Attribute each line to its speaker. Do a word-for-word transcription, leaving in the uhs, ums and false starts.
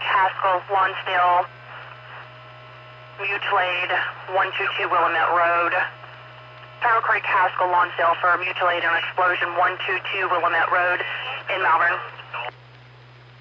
Speaker 1: Craig Haskell, Lonsdale, mutual aid one two two Willamette Road. Tower Craig Haskell, Lonsdale for mutual aid and explosion one two two Willamette Road in Malvern.